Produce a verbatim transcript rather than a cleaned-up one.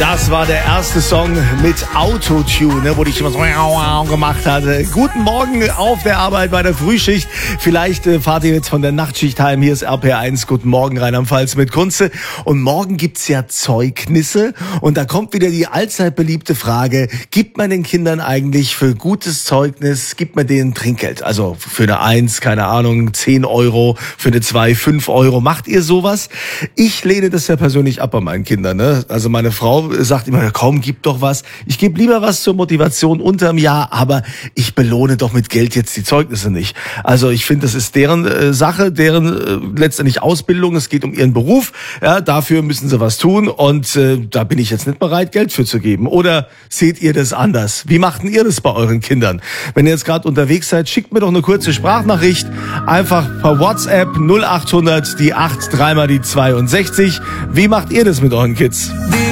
Das war der erste Song mit Autotune, ne, wo ich immer so gemacht hatte. Guten Morgen auf der Arbeit bei der Frühschicht. Vielleicht äh, fahrt ihr jetzt von der Nachtschicht heim. Hier ist R P R eins. Guten Morgen, Rheinland-Pfalz mit Kunze. Und morgen gibt's ja Zeugnisse. Und da kommt wieder die allzeit beliebte Frage, gibt man den Kindern eigentlich für gutes Zeugnis, gibt man denen Trinkgeld? Also für eine Eins, keine Ahnung, zehn Euro, für eine Zwei, fünf Euro. Macht ihr sowas? Ich lehne das ja persönlich ab bei meinen Kindern, ne? Also meine Frau sagt immer, komm, gib doch was. Ich gebe lieber was zur Motivation unterm Jahr, aber ich belohne doch mit Geld jetzt die Zeugnisse nicht. Also ich finde, das ist deren äh, Sache, deren äh, letztendlich Ausbildung. Es geht um ihren Beruf. Ja, dafür müssen sie was tun und äh, da bin ich jetzt nicht bereit, Geld für zu geben. Oder seht ihr das anders? Wie machten ihr das bei euren Kindern? Wenn ihr jetzt gerade unterwegs seid, schickt mir doch eine kurze Sprachnachricht. Einfach per WhatsApp null achthundert, die acht, dreimal die zweiundsechzig. Wie macht ihr das mit euren Kids?